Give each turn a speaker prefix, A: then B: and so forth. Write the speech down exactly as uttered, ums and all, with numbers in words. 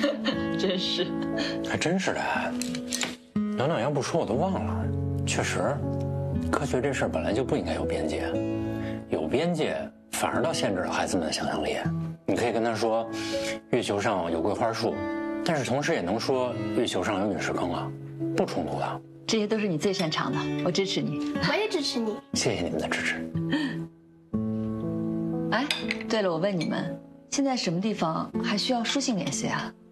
A: 真是，
B: 还真是的。暖暖要不说我都忘了，确实，科学这事儿本来就不应该有边界，有边界反而倒限制了孩子们的想象力。你可以跟他说，月球上有桂花树，但是同时也能说月球上有陨石坑啊，不冲突的。
A: 这些都是你最擅长的，我支持你。
C: 我也支持你。
B: 谢谢你们的支持。
A: 哎，对了，我问你们，现在什么地方还需要书信联系啊？